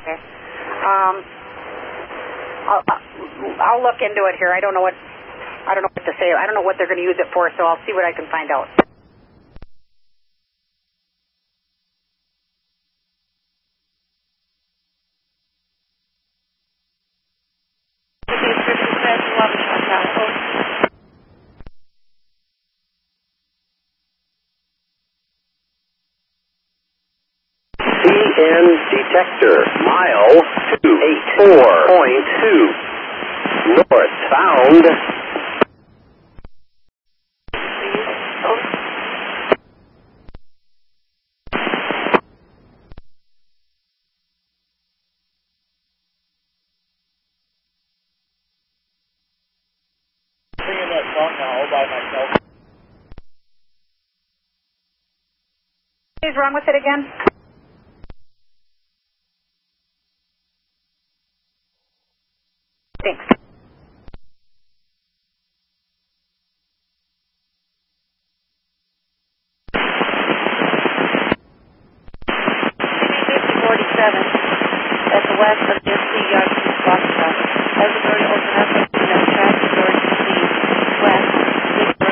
Okay. I'll look into it here. I don't know what to say. I don't know what they're going to use it for, so I'll see what I can find out. CN detector, mile 284.2, northbound. Singing that song now all by myself. What's wrong with it again? Thanks. At the west of the Foxtrot.